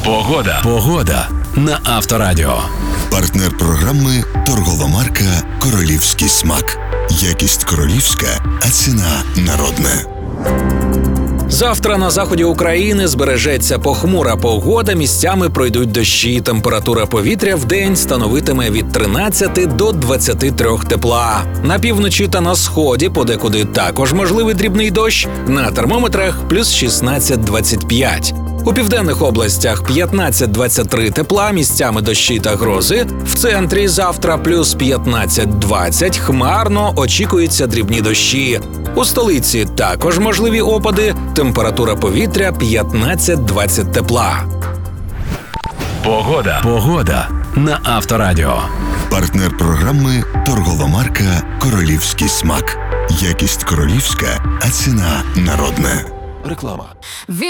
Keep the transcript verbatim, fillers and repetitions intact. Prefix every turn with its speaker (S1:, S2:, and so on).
S1: Погода. Погода на Авторадіо.
S2: Партнер програми торгова марка «Королівський смак». Якість королівська, а ціна народна.
S3: Завтра на заході України збережеться похмура погода, місцями пройдуть дощі. Температура повітря вдень становитиме від тринадцяти до двадцяти трьох тепла. На півночі та на сході подекуди також можливий дрібний дощ. На термометрах плюс шістнадцять двадцять п'ять. У південних областях п'ятнадцять двадцять три тепла, місцями дощі та грози. В центрі завтра плюс п'ятнадцять двадцять, хмарно, очікуються дрібні дощі. У столиці також можливі опади, температура повітря п'ятнадцять двадцять тепла.
S1: Погода. Погода на Авторадіо.
S2: Партнер програми торгова марка «Королівський смак». Якість королівська, а ціна народна.
S1: Реклама.